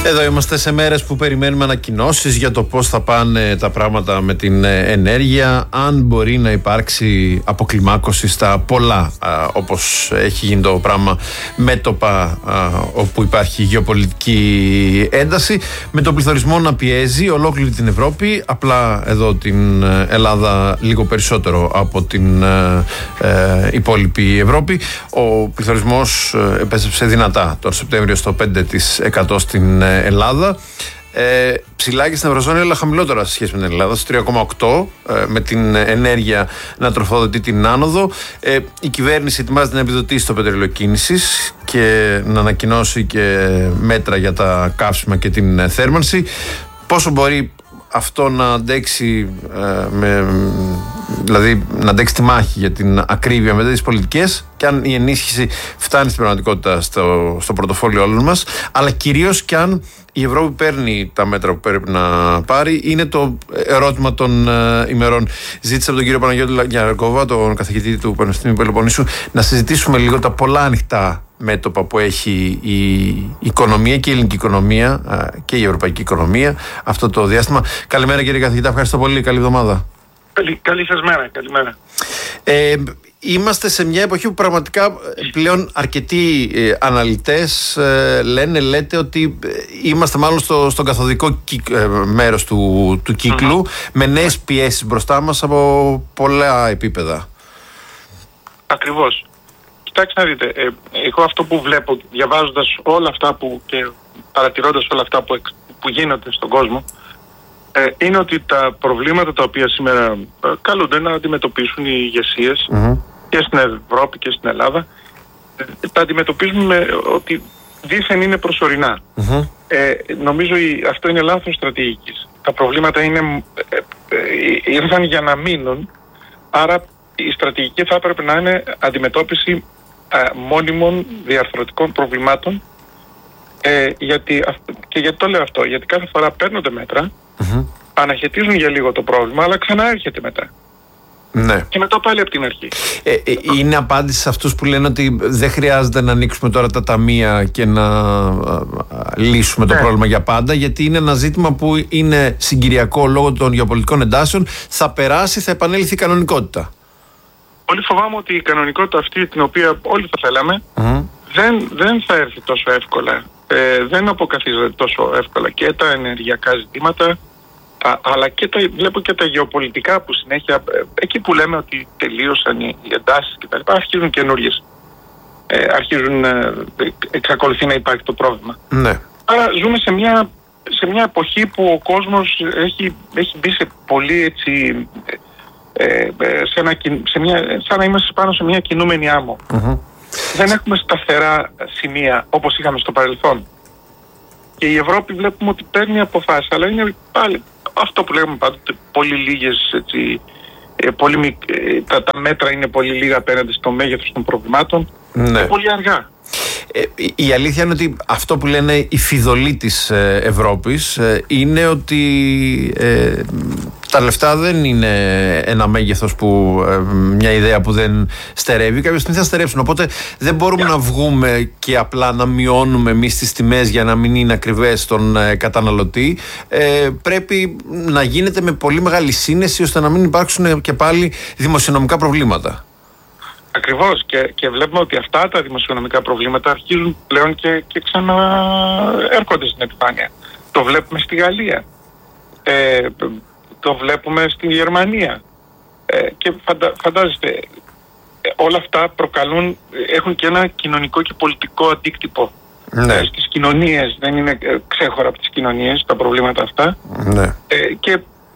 Εδώ είμαστε σε μέρες που περιμένουμε ανακοινώσεις για το πώς θα πάνε τα πράγματα με την ενέργεια, αν μπορεί να υπάρξει αποκλιμάκωση στα πολλά, όπως έχει γίνει το πράγμα μέτωπα όπου υπάρχει γεωπολιτική ένταση, με τον πληθωρισμό να πιέζει ολόκληρη την Ευρώπη, απλά εδώ την Ελλάδα λίγο περισσότερο από την υπόλοιπη Ευρώπη. Ο πληθωρισμός επέστρεψε δυνατά τον Σεπτέμβριο στο 5% στην Ελλάδα. Ψηλά και στην Ευρωζώνη, αλλά χαμηλότερα σε σχέση με την Ελλάδα, στο 3,8, με την ενέργεια να τροφοδοτεί την άνοδο. Η κυβέρνηση ετοιμάζεται να επιδοτήσει το πετρέλαιο κίνησης και να ανακοινώσει και μέτρα για τα καύσιμα και την θέρμανση. Πόσο μπορεί αυτό να αντέξει, δηλαδή να αντέξει τη μάχη για την ακρίβεια μετά τις πολιτικές, και αν η ενίσχυση φτάνει στην πραγματικότητα στο πορτοφόλι όλων μας, αλλά κυρίως και αν η Ευρώπη παίρνει τα μέτρα που πρέπει να πάρει, είναι το ερώτημα των ημερών. Ζήτησα από τον κύριο Παναγιώτη Γιανακόβα, τον καθηγητή του Πανεπιστημίου Πελοποννήσου, να συζητήσουμε λίγο τα πολλά ανοιχτά μέτωπα που έχει η οικονομία και η ελληνική οικονομία και η ευρωπαϊκή οικονομία αυτό το διάστημα. Καλημέρα κύριε καθηγητά, ευχαριστώ πολύ, καλή εβδομάδα. Καλή σας μέρα, καλημέρα. Είμαστε σε μια εποχή που πραγματικά πλέον αρκετοί αναλυτές λέτε ότι είμαστε μάλλον στον καθοδικό μέρος του κύκλου, με νέες πιέσεις μπροστά μας από πολλά επίπεδα. Ακριβώς. Κοιτάξτε να δείτε, εγώ αυτό που βλέπω διαβάζοντας όλα αυτά και παρατηρώντας όλα αυτά που γίνονται στον κόσμο, είναι ότι τα προβλήματα τα οποία σήμερα καλούνται να αντιμετωπίσουν οι ηγεσίες και στην Ευρώπη και στην Ελλάδα, τα αντιμετωπίζουμε ότι δήθεν είναι προσωρινά. Νομίζω αυτό είναι λάθος στρατηγικής. Τα προβλήματα ήρθαν για να μείνουν, άρα η στρατηγική θα έπρεπε να είναι αντιμετώπιση μόνιμων διαρθρωτικών προβλημάτων. Γιατί το λέω αυτό? Γιατί κάθε φορά παίρνονται μέτρα, αναχαιτίζουν για λίγο το πρόβλημα, αλλά ξανά έρχεται μετά. Ναι. Και μετά πάλι από την αρχή. Είναι απάντηση σε αυτούς που λένε ότι δεν χρειάζεται να ανοίξουμε τώρα τα ταμεία και να λύσουμε το πρόβλημα για πάντα, γιατί είναι ένα ζήτημα που είναι συγκυριακό λόγω των γεωπολιτικών εντάσεων, θα περάσει, θα επανέλθει η κανονικότητα. Πολύ φοβάμαι ότι η κανονικότητα αυτή, την οποία όλοι θα θέλαμε, δεν θα έρθει τόσο εύκολα. Δεν αποκαθίζονται τόσο εύκολα και τα ενεργειακά ζητήματα, αλλά βλέπω και τα γεωπολιτικά που συνέχεια, εκεί που λέμε ότι τελείωσαν οι εντάσεις κτλ., αρχίζουν καινούριες. Εξακολουθεί να υπάρχει το πρόβλημα. Ναι. Άρα ζούμε σε μια εποχή που ο κόσμος έχει μπει σε πολύ έτσι, σαν να είμαστε πάνω σε μια κινούμενη άμμο. Δεν έχουμε σταθερά σημεία όπως είχαμε στο παρελθόν. Και η Ευρώπη βλέπουμε ότι παίρνει αποφάσεις, αλλά είναι πάλι αυτό που λέγαμε πάντοτε, πολύ λίγες, έτσι, τα μέτρα είναι πολύ λίγα απέναντι στο μέγεθος των προβλημάτων, και πολύ αργά. Η αλήθεια είναι ότι αυτό που λένε οι φιδωλοί της Ευρώπης είναι ότι τα λεφτά δεν είναι ένα μέγεθος μια ιδέα που δεν στερεύει. Κάποια στιγμή θα στερεύσουν. Οπότε δεν μπορούμε να βγούμε και απλά να μειώνουμε εμείς τις τιμές για να μην είναι ακριβές στον καταναλωτή. Πρέπει να γίνεται με πολύ μεγάλη σύνεση, ώστε να μην υπάρξουν και πάλι δημοσιονομικά προβλήματα. Ακριβώς, και βλέπουμε ότι αυτά τα δημοσιονομικά προβλήματα αρχίζουν πλέον και ξαναέρχονται στην επιφάνεια. Το βλέπουμε στη Γαλλία, το βλέπουμε στη Γερμανία, και φαντάζεστε, όλα αυτά έχουν και ένα κοινωνικό και πολιτικό αντίκτυπο. Στις κοινωνίες, δεν είναι ξέχωρα από τις κοινωνίες τα προβλήματα αυτά. Και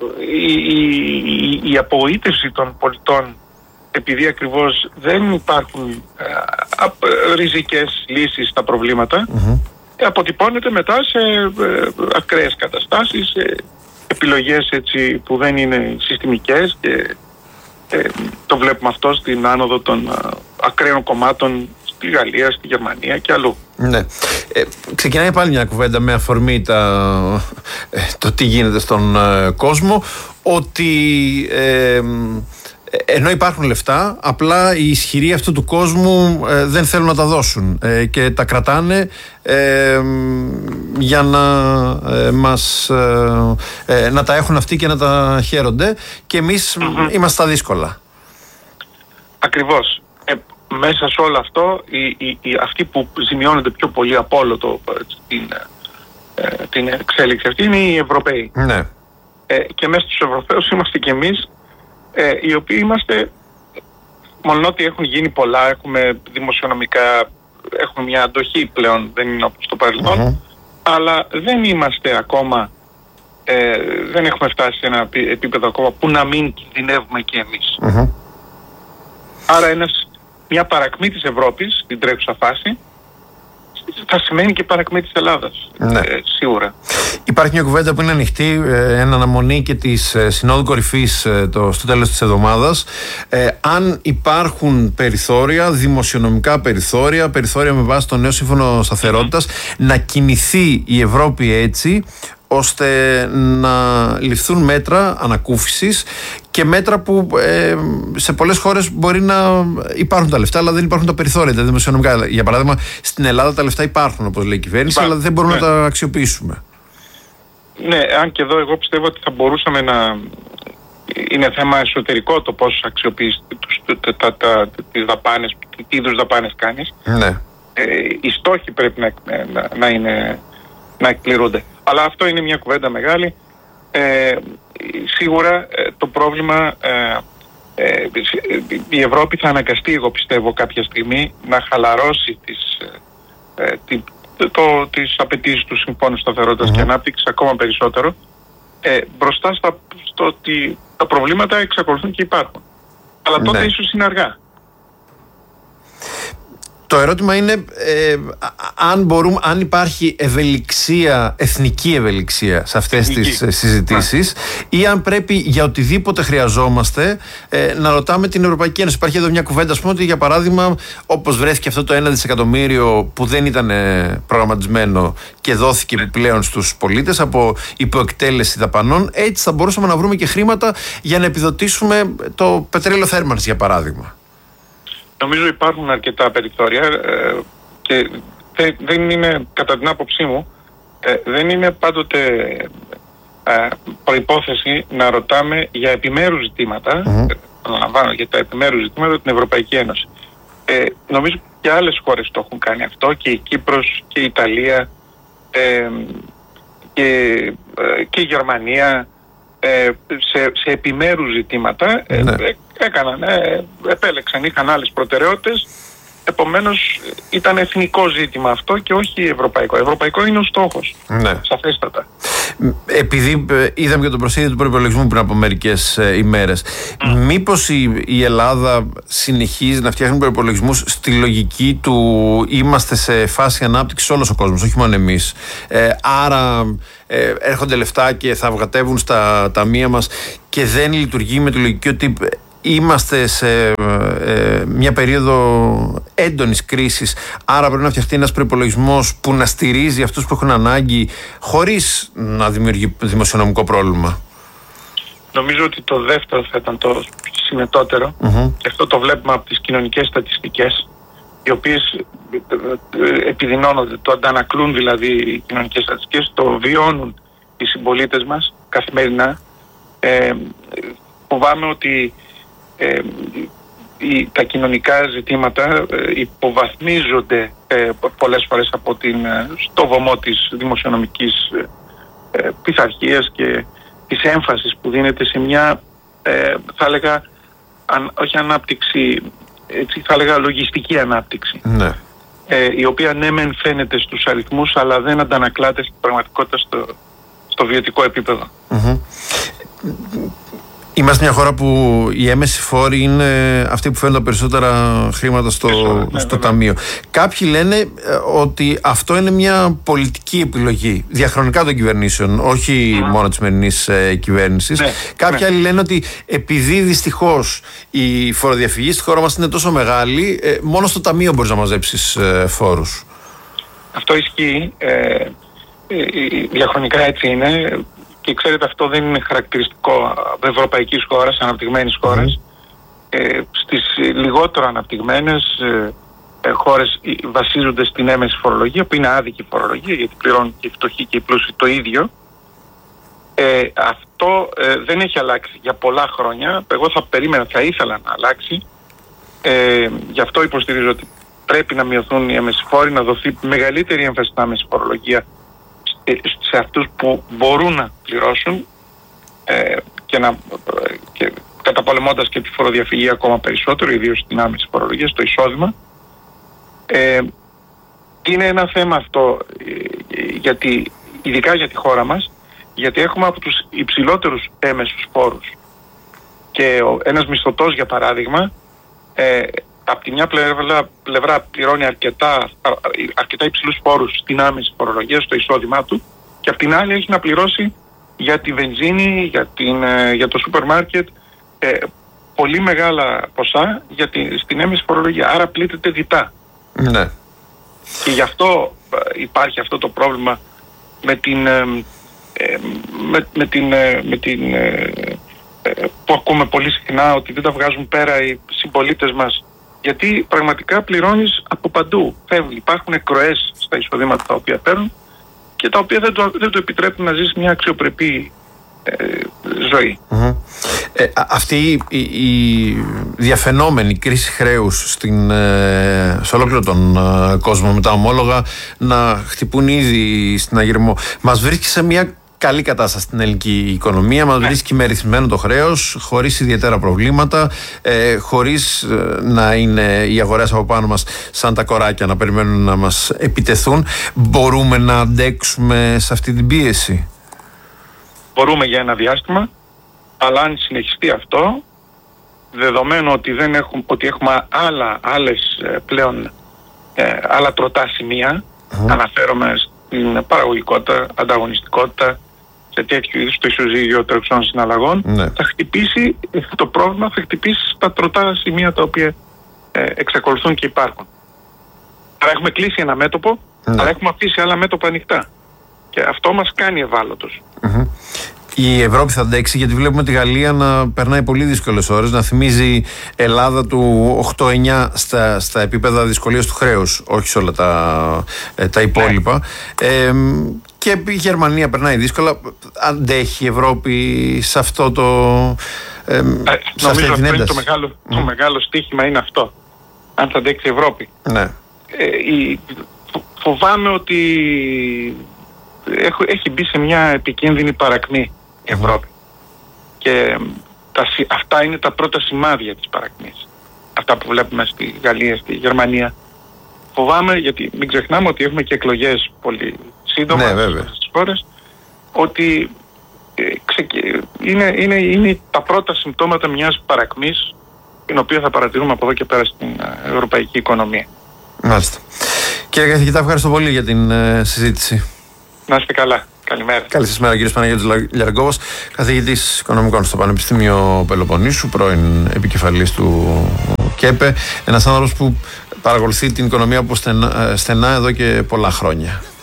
η απογοήτευση των πολιτών, επειδή ακριβώς δεν υπάρχουν ριζικές λύσεις στα προβλήματα, αποτυπώνεται μετά σε ακραίες καταστάσεις, σε επιλογές έτσι που δεν είναι συστημικές, και το βλέπουμε αυτό στην άνοδο των ακραίων κομμάτων στη Γαλλία, στη Γερμανία και αλλού. Ναι. Ξεκινάει πάλι μια κουβέντα με αφορμή το τι γίνεται στον κόσμο, ότι ενώ υπάρχουν λεφτά, απλά οι ισχυροί αυτού του κόσμου δεν θέλουν να τα δώσουν και τα κρατάνε για να τα έχουν αυτοί και να τα χαίρονται, και εμείς είμαστε στα δύσκολα. Ακριβώς. Μέσα σε όλο αυτό αυτοί που ζημιώνονται πιο πολύ από όλο την εξέλιξη αυτή είναι οι Ευρωπαίοι. Ναι. Και μέσα στους Ευρωπαίους είμαστε και εμείς, οι οποίοι είμαστε, μόνο ότι έχουν γίνει πολλά, έχουμε δημοσιονομικά, έχουμε μια αντοχή πλέον, δεν είναι όπως το παρελθόν, αλλά δεν είμαστε ακόμα, δεν έχουμε φτάσει σε ένα επίπεδο ακόμα που να μην κινδυνεύουμε και εμείς. Άρα μια παρακμή της Ευρώπης στην τρέχουσα φάση θα σημαίνει και παρακμή της Ελλάδας. Ναι. Σίγουρα. Υπάρχει μια κουβέντα που είναι ανοιχτή εν αναμονή και της Συνόδου Κορυφής στο τέλος της εβδομάδας. Αν υπάρχουν περιθώρια, δημοσιονομικά περιθώρια με βάση το νέο σύμφωνο σταθερότητας, να κινηθεί η Ευρώπη έτσι ώστε να ληφθούν μέτρα ανακούφισης και μέτρα που σε πολλές χώρες μπορεί να υπάρχουν τα λεφτά, αλλά δεν υπάρχουν τα περιθώρια, τα δημοσιονομικά. Για παράδειγμα, στην Ελλάδα τα λεφτά υπάρχουν, όπως λέει η κυβέρνηση, αλλά δεν μπορούμε να τα αξιοποιήσουμε. Ναι, αν και εδώ εγώ πιστεύω ότι θα μπορούσαμε να... Είναι θέμα εσωτερικό το πώς αξιοποιείς τις δαπάνες, τι είδους δαπάνες κάνεις. Ναι. Οι στόχοι πρέπει να εκπληρούνται. Αλλά αυτό είναι μια κουβέντα μεγάλη. Σίγουρα το πρόβλημα, η Ευρώπη θα αναγκαστεί, εγώ πιστεύω, κάποια στιγμή να χαλαρώσει τις απαιτήσεις του Συμφώνου Σταθερότητας και Ανάπτυξης ακόμα περισσότερο, μπροστά στο ότι τα προβλήματα εξακολουθούν και υπάρχουν. Αλλά τότε ίσως είναι αργά. Το ερώτημα είναι αν υπάρχει ευελιξία, εθνική ευελιξία σε αυτές τις συζητήσεις, ή αν πρέπει για οτιδήποτε χρειαζόμαστε να ρωτάμε την Ευρωπαϊκή Ένωση. Υπάρχει εδώ μια κουβέντα, ας πούμε, ότι για παράδειγμα, όπως βρέθηκε αυτό το 1 δισεκατομμύριο που δεν ήταν προγραμματισμένο και δόθηκε επιπλέον στους πολίτες από υποεκτέλεση δαπανών, έτσι θα μπορούσαμε να βρούμε και χρήματα για να επιδοτήσουμε το πετρέλαιο θέρμανσης, για παράδειγμα. Νομίζω υπάρχουν αρκετά περιθώρια και δεν είναι, κατά την άποψή μου, δεν είναι πάντοτε προϋπόθεση να ρωτάμε για επιμέρους ζητήματα, αναλαμβάνω, για τα επιμέρους ζητήματα την Ευρωπαϊκή Ένωση. Νομίζω και άλλες χώρες το έχουν κάνει αυτό, και η Κύπρος και η Ιταλία και η Γερμανία, σε επιμέρους ζητήματα επέλεξαν, είχαν άλλες προτεραιότητες, επομένως ήταν εθνικό ζήτημα αυτό και όχι ευρωπαϊκό. Ευρωπαϊκό είναι ο στόχος, σαφέστατα. Επειδή είδαμε και το προσχέδιο του προϋπολογισμού πριν από μερικές ημέρες, μήπως η Ελλάδα συνεχίζει να φτιάχνει προϋπολογισμούς στη λογική του είμαστε σε φάση ανάπτυξης όλος ο κόσμος, όχι μόνο εμείς, άρα έρχονται λεφτά και θα βγατεύουν στα ταμεία μας, και δεν λειτουργεί με τη λογική ότι είμαστε σε μια περίοδο έντονης κρίσης, άρα πρέπει να φτιαχτεί ένας προϋπολογισμός που να στηρίζει αυτούς που έχουν ανάγκη χωρίς να δημιουργεί δημοσιονομικό πρόβλημα? Νομίζω ότι το δεύτερο θα ήταν το συνετότερο, και αυτό το βλέπουμε από τις κοινωνικές στατιστικές, οι οποίες επιδεινώνονται, το αντανακλούν δηλαδή οι κοινωνικές στατιστικές, το βιώνουν οι συμπολίτες μας καθημερινά. Φοβάμαι ότι τα κοινωνικά ζητήματα υποβαθμίζονται πολλές φορές από στο βωμό της δημοσιονομικής πειθαρχίας και της έμφασης που δίνεται σε μια, θα έλεγα, όχι ανάπτυξη, έτσι, θα έλεγα λογιστική ανάπτυξη, η οποία ναι μεν φαίνεται στους αριθμούς, αλλά δεν αντανακλάται στην πραγματικότητα στο βιωτικό επίπεδο. Είμαστε μια χώρα που οι έμμεσοι φόροι είναι αυτοί που φέρνουν τα περισσότερα χρήματα στο ταμείο. Κάποιοι λένε ότι αυτό είναι μια πολιτική επιλογή διαχρονικά των κυβερνήσεων, όχι μόνο της σημερινής κυβέρνησης. Κάποιοι άλλοι λένε ότι επειδή δυστυχώς η φοροδιαφυγή στη χώρα μας είναι τόσο μεγάλη, μόνο στο ταμείο μπορείς να μαζέψεις φόρους. Αυτό ισχύει. Διαχρονικά έτσι είναι. Και ξέρετε, αυτό δεν είναι χαρακτηριστικό ευρωπαϊκής χώρας, αναπτυγμένης χώρας. Στις λιγότερο αναπτυγμένες χώρες βασίζονται στην έμεση φορολογία, που είναι άδικη φορολογία, γιατί πληρώνουν και οι φτωχοί και οι πλούσιοι το ίδιο. Αυτό δεν έχει αλλάξει για πολλά χρόνια. Εγώ θα ήθελα να αλλάξει. Γι' αυτό υποστηρίζω ότι πρέπει να μειωθούν οι έμεσοι φόροι, να δοθεί μεγαλύτερη έμφαση στην άμεση φορολογία σε αυτούς που μπορούν να πληρώσουν και καταπολεμώντας και τη φοροδιαφυγή ακόμα περισσότερο, ιδίως στην άμεση φορολογία, στο εισόδημα. Είναι ένα θέμα αυτό, γιατί, ειδικά για τη χώρα μας, γιατί έχουμε από τους υψηλότερους έμεσους φόρους. Και ένας μισθωτός, για παράδειγμα, από τη μια πλευρά πληρώνει αρκετά υψηλούς φόρους στην άμεση φορολογία, στο εισόδημά του, και από την άλλη έχει να πληρώσει για τη βενζίνη, για το σούπερ μάρκετ, πολύ μεγάλα ποσά στην έμεση φορολογία. Άρα πλήττεται διτά. Ναι. Και γι' αυτό υπάρχει αυτό το πρόβλημα που ακούμε πολύ συχνά, ότι δεν τα βγάζουν πέρα οι συμπολίτες μας. Γιατί πραγματικά πληρώνεις από παντού. Υπάρχουν εκροές στα εισοδήματα τα οποία παίρνουν και τα οποία δεν το επιτρέπουν να ζήσει μια αξιοπρεπή ζωή. Αυτή η διαφαινόμενη κρίση χρέους σε ολόκληρο τον κόσμο, με τα ομόλογα να χτυπούν ήδη στην αγερμό, μας βρίσκει σε μια καλή κατάσταση στην ελληνική οικονομία, μας βρίσκει με ρυθμμένο το χρέος, χωρίς ιδιαίτερα προβλήματα, χωρίς να είναι οι αγορές από πάνω μας σαν τα κοράκια να περιμένουν να μας επιτεθούν. Μπορούμε να αντέξουμε σε αυτή την πίεση? Μπορούμε για ένα διάστημα, αλλά αν συνεχιστεί αυτό, δεδομένου ότι έχουμε άλλα τροτά σημεία, αναφέρομαι στην παραγωγικότητα, ανταγωνιστικότητα, σε τέτοιου είδους το ισοζύγιο τρεξών συναλλαγών, θα χτυπήσει το πρόβλημα, θα χτυπήσει στα τροτά σημεία τα οποία εξακολουθούν και υπάρχουν. Άρα έχουμε κλείσει ένα μέτωπο, αλλά έχουμε αφήσει άλλα μέτωπα ανοιχτά. Και αυτό μας κάνει ευάλωτος. Η Ευρώπη θα αντέξει, γιατί βλέπουμε τη Γαλλία να περνάει πολύ δύσκολες ώρες, να θυμίζει Ελλάδα του 8-9 στα επίπεδα δυσκολίας του χρέους, όχι σε όλα τα υπόλοιπα. Και η Γερμανία περνάει δύσκολα. Αντέχει η Ευρώπη σε αυτό το... νομίζω αυτό είναι το μεγάλο στοίχημα, είναι αυτό. Αν θα αντέξει η Ευρώπη. Ναι. Φοβάμαι ότι έχει μπει σε μια επικίνδυνη παρακμή η Ευρώπη. Και αυτά είναι τα πρώτα σημάδια της παρακμής. Αυτά που βλέπουμε στη Γαλλία, στη Γερμανία. Φοβάμαι, γιατί μην ξεχνάμε ότι έχουμε και εκλογές πολύ σύντομα στις χώρες, ότι είναι τα πρώτα συμπτώματα μιας παρακμής, την οποία θα παρατηρούμε από εδώ και πέρα στην ευρωπαϊκή οικονομία. Μάλιστα. Κύριε καθηγητά, ευχαριστώ πολύ για την συζήτηση. Να είστε καλά. Καλημέρα. Καλή σας μέρα, κύριος Παναγιώτης Λιαργκόβος, καθηγητής οικονομικών στο Πανεπιστήμιο Πελοποννήσου, πρώην επικεφαλής του ΚΕΠΕ, ένας άνθρωπος που παρακολουθεί την οικονομία από στενά εδώ και πολλά χρόνια.